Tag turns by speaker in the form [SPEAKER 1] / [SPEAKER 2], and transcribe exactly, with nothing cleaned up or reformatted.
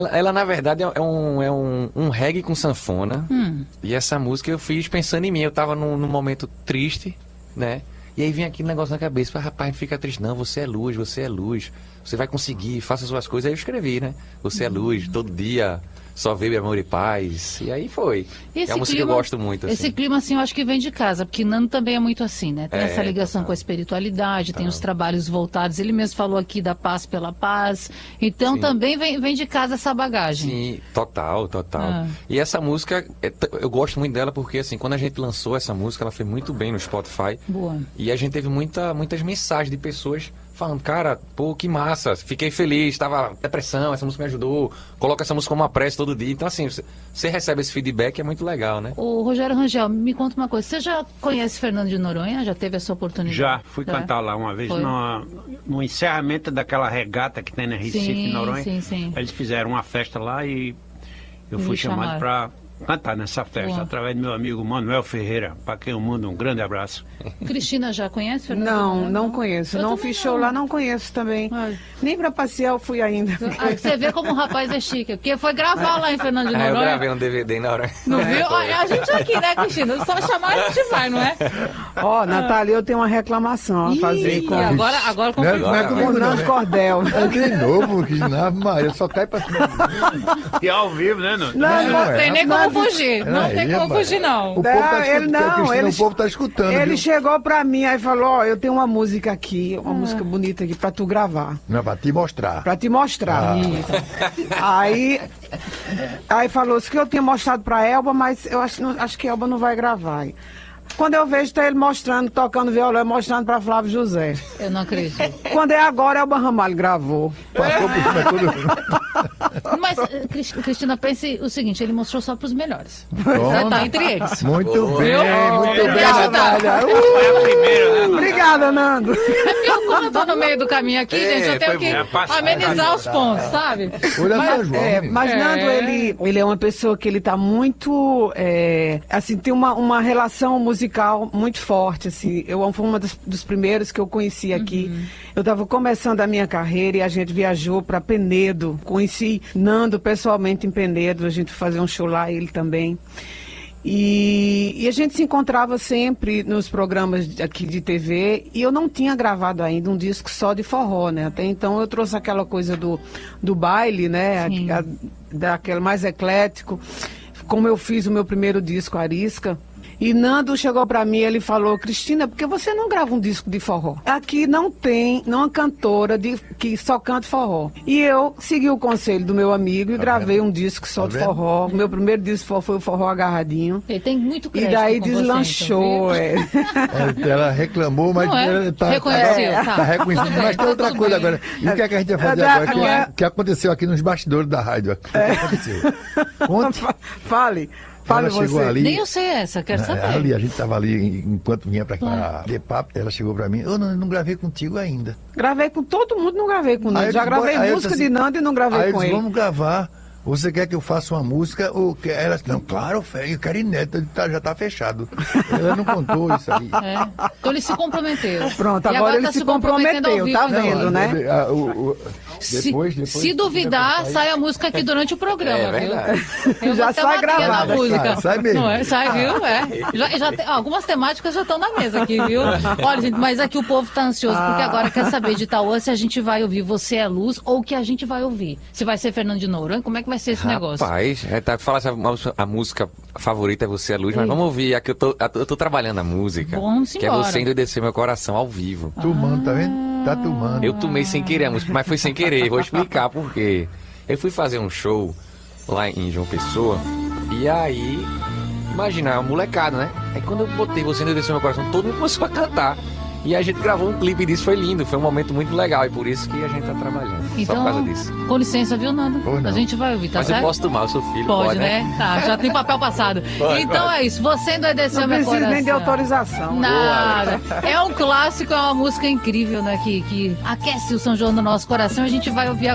[SPEAKER 1] Ela, ela, na verdade, é um, é um, um reggae com sanfona.
[SPEAKER 2] Hum.
[SPEAKER 1] E essa música eu fiz pensando em mim. Eu tava num, num momento triste, né? E aí vinha aquele negócio na cabeça. Falei, rapaz, não fica triste não. Você é luz, você é luz. Você vai conseguir, faça suas coisas. Aí eu escrevi, né? Você é luz, todo dia só veio amor e paz. E aí foi.
[SPEAKER 2] Esse
[SPEAKER 1] é uma música
[SPEAKER 2] clima,
[SPEAKER 1] que eu gosto muito. Assim.
[SPEAKER 2] Esse clima, assim, eu acho que vem de casa, porque Nando também é muito assim, né? Tem
[SPEAKER 1] É,
[SPEAKER 2] essa ligação
[SPEAKER 1] total.
[SPEAKER 2] com a espiritualidade, tem
[SPEAKER 1] Total.
[SPEAKER 2] os trabalhos voltados. Ele mesmo falou aqui da paz pela paz. Então
[SPEAKER 1] Sim.
[SPEAKER 2] também vem, vem de casa essa bagagem.
[SPEAKER 1] Sim, total, total.
[SPEAKER 2] Ah.
[SPEAKER 1] E essa música, é t- eu gosto muito dela porque, assim, quando a gente lançou essa música, ela foi muito bem no Spotify.
[SPEAKER 2] Boa.
[SPEAKER 1] E a gente teve muita, muitas mensagens de pessoas falando, cara, pô, que massa, fiquei feliz, tava depressão, essa música me ajudou, coloca essa música como uma prece todo dia. Então, assim, você, você recebe esse feedback, é muito legal, né?
[SPEAKER 2] Ô, Rogério Rangel, me conta uma coisa. Você já conhece Fernando de Noronha? Já teve essa oportunidade?
[SPEAKER 3] Já, fui
[SPEAKER 2] É.
[SPEAKER 3] cantar lá uma vez
[SPEAKER 2] Foi.
[SPEAKER 3] no, no encerramento daquela regata que tem na Recife,
[SPEAKER 2] Sim,
[SPEAKER 3] Noronha.
[SPEAKER 2] sim, sim.
[SPEAKER 3] Eles fizeram uma festa lá e eu
[SPEAKER 2] Me
[SPEAKER 3] fui
[SPEAKER 2] chamaram.
[SPEAKER 3] chamado para cantar nessa festa,
[SPEAKER 2] Boa.
[SPEAKER 3] através do meu amigo Manuel Ferreira, para quem eu mando um grande abraço.
[SPEAKER 2] Cristina já conhece Fernando de
[SPEAKER 4] Não,
[SPEAKER 2] Noronha?
[SPEAKER 4] não conheço.
[SPEAKER 2] Eu
[SPEAKER 4] Não
[SPEAKER 2] também
[SPEAKER 4] fiz show
[SPEAKER 2] não.
[SPEAKER 4] lá, não conheço também.
[SPEAKER 2] Olha.
[SPEAKER 4] Nem pra passear eu fui ainda.
[SPEAKER 2] Ah, você vê como o rapaz é chique, porque foi gravar lá em Fernando de
[SPEAKER 1] Ah, eu
[SPEAKER 2] Noronha.
[SPEAKER 1] gravei um D V D na hora.
[SPEAKER 2] Não viu? Olha, a gente aqui, né, Cristina? Só chamar a gente vai, não é?
[SPEAKER 4] Ó, Natália, eu tenho uma reclamação a fazer
[SPEAKER 2] Ih,
[SPEAKER 4] com
[SPEAKER 2] agora, agora
[SPEAKER 5] Não é,
[SPEAKER 2] complicou.
[SPEAKER 5] não é
[SPEAKER 1] Agora,
[SPEAKER 5] comigo,
[SPEAKER 4] o
[SPEAKER 5] não.
[SPEAKER 4] Nando
[SPEAKER 5] Né?
[SPEAKER 4] Cordel.
[SPEAKER 5] É que nem novo, que na Maria só cai pra cima.
[SPEAKER 3] E ao vivo, né, Nuno?
[SPEAKER 4] Não,
[SPEAKER 2] Não
[SPEAKER 5] é.
[SPEAKER 2] tem nem como
[SPEAKER 4] Nando-
[SPEAKER 2] fugir. Não
[SPEAKER 5] Aí,
[SPEAKER 2] tem como
[SPEAKER 5] rapaz.
[SPEAKER 2] fugir, não.
[SPEAKER 5] O povo tá
[SPEAKER 4] Não,
[SPEAKER 5] escutando,
[SPEAKER 4] ele não,
[SPEAKER 5] Cristina,
[SPEAKER 4] ele-
[SPEAKER 5] o povo tá escutando.
[SPEAKER 4] Ele
[SPEAKER 5] viu?
[SPEAKER 4] chegou pra mim aí falou, ó, eu tenho uma música aqui, uma música bonita aqui pra tu gravar,
[SPEAKER 5] Não, pra te mostrar.
[SPEAKER 4] pra te mostrar. Aí, aí falou isso que eu tinha mostrado pra Elba, mas eu acho, não- acho que Elba não vai gravar. Quando eu vejo, tá ele mostrando, tocando violão, mostrando pra Flávio José.
[SPEAKER 2] Eu não acredito.
[SPEAKER 4] Quando é agora, Elba Ramalho gravou.
[SPEAKER 5] Passou por cima de todo mundo.
[SPEAKER 2] Mas, eh, Cris- Cristina, pense o seguinte, ele mostrou só pros melhores. Você
[SPEAKER 5] Toma.
[SPEAKER 2] tá entre eles.
[SPEAKER 5] Muito
[SPEAKER 1] Boa.
[SPEAKER 5] bem, muito
[SPEAKER 2] Viu?
[SPEAKER 5] bem,
[SPEAKER 2] Me ajudaram.
[SPEAKER 5] Natália. Uh!
[SPEAKER 3] Foi a primeira, né?
[SPEAKER 4] Obrigada, Nando.
[SPEAKER 2] Eu, como eu tô no meio do caminho aqui,
[SPEAKER 1] É,
[SPEAKER 2] gente, eu tenho
[SPEAKER 1] foi
[SPEAKER 2] que
[SPEAKER 3] bom. É, passa-
[SPEAKER 2] amenizar os pontos, sabe?
[SPEAKER 5] Olha
[SPEAKER 2] Mas-
[SPEAKER 5] só, João.
[SPEAKER 4] É,
[SPEAKER 5] menino.
[SPEAKER 4] mas
[SPEAKER 2] É.
[SPEAKER 4] Nando, ele, ele é uma pessoa que ele tá muito, é, assim, tem uma, uma relação musical muito forte, assim. Eu fui uma dos, dos primeiros que eu conheci aqui.
[SPEAKER 2] Uhum.
[SPEAKER 4] Eu estava começando a minha carreira e a gente viajou para Penedo. Conheci Nando pessoalmente em Penedo, a gente foi fazer um show lá, ele também. E, e a gente se encontrava sempre nos programas de- aqui de T V e eu não tinha gravado ainda um disco só de forró, né? Até então eu trouxe aquela coisa do, do baile, né?
[SPEAKER 2] Sim.
[SPEAKER 4] A- a- daquele mais eclético, como eu fiz o meu primeiro disco, Arisca. E Nando chegou pra mim e ele falou, Cristina, por que você não grava um disco de forró? Aqui não tem uma cantora de, que só canta forró. E eu segui o conselho do meu amigo e
[SPEAKER 5] Tá
[SPEAKER 4] gravei
[SPEAKER 5] vendo?
[SPEAKER 4] um disco só
[SPEAKER 5] Tá
[SPEAKER 4] de
[SPEAKER 5] vendo?
[SPEAKER 4] forró. O meu primeiro disco foi- foi o Forró Agarradinho.
[SPEAKER 2] Ele tem muito
[SPEAKER 4] E
[SPEAKER 2] crédito
[SPEAKER 4] daí
[SPEAKER 2] com você,
[SPEAKER 4] deslanchou,
[SPEAKER 2] então,
[SPEAKER 4] é.
[SPEAKER 5] Ela, ela reclamou, mas
[SPEAKER 2] Não é?
[SPEAKER 5] ela tá,
[SPEAKER 2] Reconheceu,
[SPEAKER 5] tá,
[SPEAKER 2] tá.
[SPEAKER 5] tá reconhecido.
[SPEAKER 2] Tudo bem,
[SPEAKER 5] Mas tem
[SPEAKER 2] tá
[SPEAKER 5] outra
[SPEAKER 2] tudo
[SPEAKER 5] coisa
[SPEAKER 2] bem.
[SPEAKER 5] agora. E o que, é que a gente vai fazer
[SPEAKER 4] É,
[SPEAKER 5] agora?
[SPEAKER 4] não é?
[SPEAKER 5] O que aconteceu aqui nos bastidores da rádio? O que aconteceu? Conte.
[SPEAKER 4] Fa- Fale, fale
[SPEAKER 5] Ela chegou
[SPEAKER 4] você.
[SPEAKER 5] ali.
[SPEAKER 2] Nem eu sei essa, quero saber.
[SPEAKER 5] É, ali, a gente tava ali, enquanto vinha pra cá de papo, ela chegou pra mim, eu não, não gravei contigo ainda.
[SPEAKER 4] Gravei com todo mundo, não gravei com
[SPEAKER 5] Aí
[SPEAKER 4] Nando.
[SPEAKER 5] eu
[SPEAKER 4] Já
[SPEAKER 5] disse,
[SPEAKER 4] gravei
[SPEAKER 5] "Bora." Aí eu
[SPEAKER 4] música
[SPEAKER 5] disse
[SPEAKER 4] de
[SPEAKER 5] assim,
[SPEAKER 4] Nando e não gravei
[SPEAKER 5] Aí eu
[SPEAKER 4] com
[SPEAKER 5] disse,
[SPEAKER 4] ele.
[SPEAKER 5] vamos gravar. Você quer que eu faça uma música? Ou quer... Ela disse, não, claro, Fé, eu quero inédito, eu disse, "Tá, já tá fechado." Ela não contou isso aí.
[SPEAKER 2] É. Então ele se comprometeu.
[SPEAKER 4] Pronto,
[SPEAKER 2] E
[SPEAKER 4] agora ele
[SPEAKER 2] tá
[SPEAKER 4] se
[SPEAKER 2] comprometendo ao
[SPEAKER 4] comprometeu,
[SPEAKER 2] vivo,
[SPEAKER 4] tá
[SPEAKER 2] né?
[SPEAKER 4] vendo, né?
[SPEAKER 5] de- a- o- o-
[SPEAKER 2] Se,
[SPEAKER 5] depois, depois,
[SPEAKER 2] se duvidar, sai a música aqui durante o programa,
[SPEAKER 1] É
[SPEAKER 2] viu?
[SPEAKER 1] verdade.
[SPEAKER 2] Eu
[SPEAKER 4] Já
[SPEAKER 2] vou ser
[SPEAKER 4] sai
[SPEAKER 2] uma guia
[SPEAKER 4] gravada,
[SPEAKER 2] da música.
[SPEAKER 5] sai, sai mesmo.
[SPEAKER 2] Não é? Sai, viu? É. Já, já tem- algumas temáticas já estão na mesa aqui, viu? Olha, gente, mas aqui o povo tá ansioso, porque agora quer saber de Itaúa se a gente vai ouvir Você é Luz ou o que a gente vai ouvir. Se vai ser Fernando de Noronha, como é que vai ser esse negócio?
[SPEAKER 1] Rapaz, é, tá, fala se a, música- a música favorita é Você é Luz, mas vamos ouvir. A que eu tô, a- eu tô trabalhando a música.
[SPEAKER 2] Vamos
[SPEAKER 1] que é
[SPEAKER 2] embora.
[SPEAKER 1] Você Endurecer Meu Coração ao vivo.
[SPEAKER 5] Tomando, tá vendo? Tá tomando.
[SPEAKER 1] Eu tomei sem querer a música, mas foi sem querer. Vou explicar por quê. Eu fui fazer um show lá em João Pessoa e aí, imagina, uma molecada, né? Aí quando eu botei Você Endureceu Meu Coração, todo mundo começou a cantar. E a gente gravou um clipe disso, foi lindo, foi um momento muito legal. E por isso que a gente tá trabalhando. Só por causa
[SPEAKER 2] Então,
[SPEAKER 1] disso.
[SPEAKER 2] com licença, viu, Nando?
[SPEAKER 5] Pois
[SPEAKER 2] A
[SPEAKER 5] não.
[SPEAKER 2] gente vai ouvir, tá
[SPEAKER 1] Mas eu
[SPEAKER 2] certo?
[SPEAKER 1] posso tomar, eu sou filho.
[SPEAKER 2] Pode, né? Tá, já tem papel passado.
[SPEAKER 1] Pode,
[SPEAKER 2] Então
[SPEAKER 1] pode.
[SPEAKER 2] é isso, Você Endureceu
[SPEAKER 4] Não
[SPEAKER 2] Meu
[SPEAKER 4] precisa
[SPEAKER 2] Coração.
[SPEAKER 4] nem de autorização.
[SPEAKER 2] Nada. É um clássico, é uma música incrível, né? Que, que aquece o São João no nosso coração. A gente vai ouvir